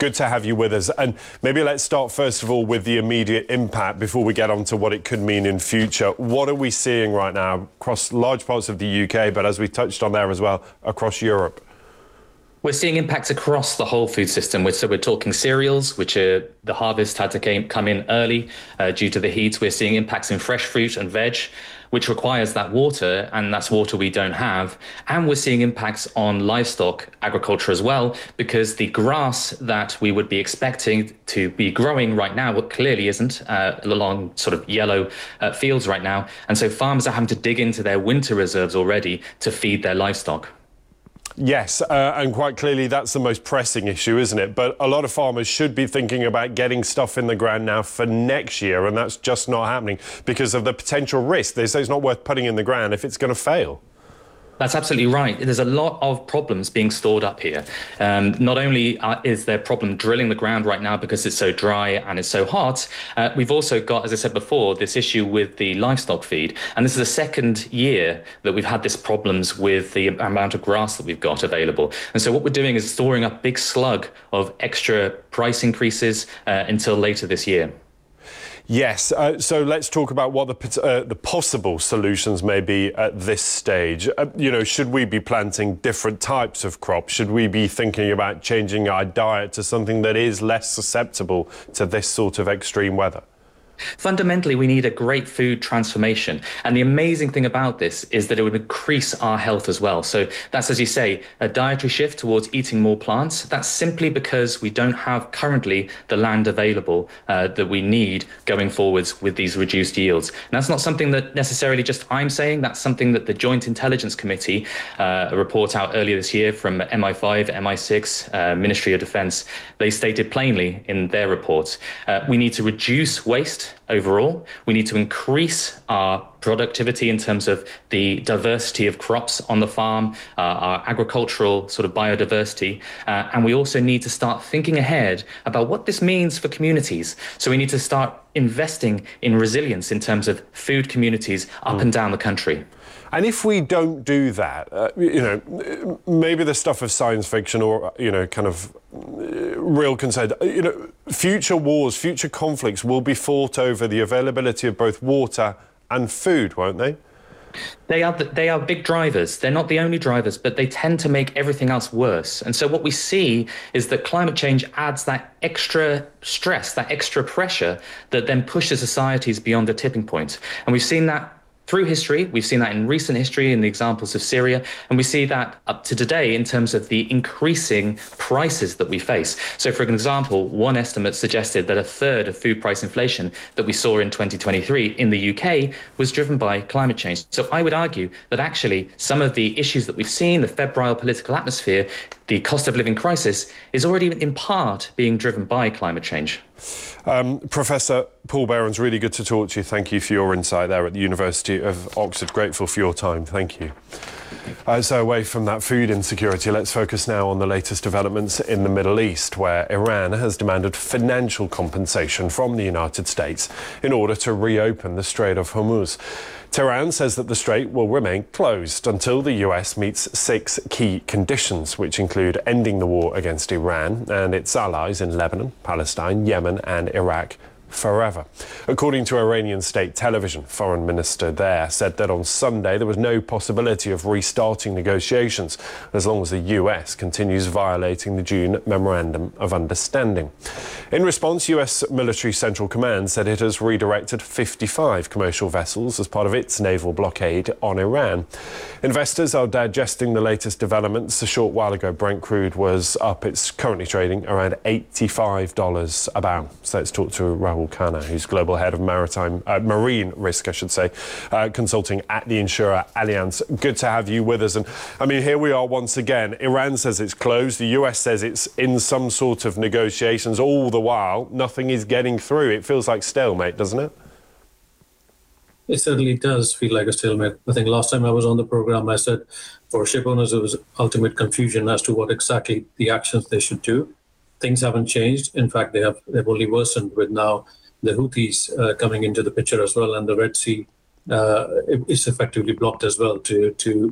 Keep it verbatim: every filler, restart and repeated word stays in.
Good to have you with us. And maybe let's start first of all with the immediate impact before we get on to what it could mean in future. What are we seeing right now across large parts of the U K, but as we touched on there as well, across Europe? We're seeing impacts across the whole food system. So we're talking cereals, which are, the harvest had to come in early uh, due to the heat. We're seeing impacts in fresh fruit and veg, which requires that water, and that's water we don't have. And we're seeing impacts on livestock agriculture as well, because the grass that we would be expecting to be growing right now, well, clearly isn't, uh, along sort of yellow uh, fields right now. And so farmers are having to dig into their winter reserves already to feed their livestock. Yes, uh, and quite clearly that's the most pressing issue, isn't it? But a lot of farmers should be thinking about getting stuff in the ground now for next year, and that's just not happening because of the potential risk. They say it's not worth putting in the ground if it's going to fail. That's absolutely right. There's a lot of problems being stored up here. Um, not only uh, is there a problem drilling the ground right now because it's so dry and it's so hot, uh, we've also got, as I said before, this issue with the livestock feed. And this is the second year that we've had this problems with the amount of grass that we've got available. And so what we're doing is storing up a big slug of extra price increases uh, until later this year. Yes, uh, so let's talk about what the, uh, the possible solutions may be at this stage. Uh, you know, should we be planting different types of crops? Should we be thinking about changing our diet to something that is less susceptible to this sort of extreme weather? Fundamentally, we need a great food transformation. And the amazing thing about this is that it would increase our health as well. So that's, as you say, a dietary shift towards eating more plants. That's simply because we don't have currently the land available uh, that we need going forwards with these reduced yields. And that's not something that necessarily just I'm saying. That's something that the Joint Intelligence Committee, uh, a report out earlier this year from M I five, M I six, uh, Ministry of Defence, they stated plainly in their report, uh, we need to reduce waste overall. We need to increase our productivity in terms of the diversity of crops on the farm, uh, our agricultural sort of biodiversity. Uh, and we also need to start thinking ahead about what this means for communities. So we need to start investing in resilience in terms of food communities up mm. and down the country. And if we don't do that, uh, you know, maybe the stuff of science fiction or, you know, kind of real concern, you know, future wars, future conflicts will be fought over the availability of both water and food, won't they? They are, they are big drivers. They're not the only drivers, but they tend to make everything else worse. And so what we see is that climate change adds that extra stress, that extra pressure that then pushes societies beyond the tipping point. And we've seen that through history. We've seen that in recent history in the examples of Syria, and we see that up to today in terms of the increasing prices that we face. So for example, one estimate suggested that a third of food price inflation that we saw in twenty twenty-three in the U K was driven by climate change. So I would argue that actually some of the issues that we've seen, the febrile political atmosphere, the cost of living crisis, is already in part being driven by climate change. Um, Professor Paul Behrens, really good to talk to you. Thank you for your insight there at the University of Oxford. Grateful for your time. Thank you. Uh, so away from that food insecurity, let's focus now on the latest developments in the Middle East, where Iran has demanded financial compensation from the United States in order to reopen the Strait of Hormuz. Tehran says that the strait will remain closed until the U S meets six key conditions, which include ending the war against Iran and its allies in Lebanon, Palestine, Yemen and Iraq forever. According to Iranian state television, Foreign Minister there said that on Sunday there was no possibility of restarting negotiations as long as the U S continues violating the June Memorandum of Understanding. In response, U S Military Central Command said it has redirected fifty-five commercial vessels as part of its naval blockade on Iran. Investors are digesting the latest developments. A short while ago, Brent crude was up. It's currently trading around eighty-five dollars a barrel. So let's talk to Rahul Khanna, who's global head of maritime uh, marine risk, I should say, uh, consulting at the insurer Allianz. Good to have you with us. And I mean, here we are once again. Iran says it's closed. The U S says it's in some sort of negotiations. All the while, nothing is getting through. It feels like stalemate, doesn't it? It certainly does feel like a stalemate. I think last time I was on the program, I said for ship owners, there was ultimate confusion as to what exactly the actions they should do. Things haven't changed. In fact, they have they've only worsened with now the Houthis uh, coming into the picture as well, and the Red Sea uh, is effectively blocked as well to to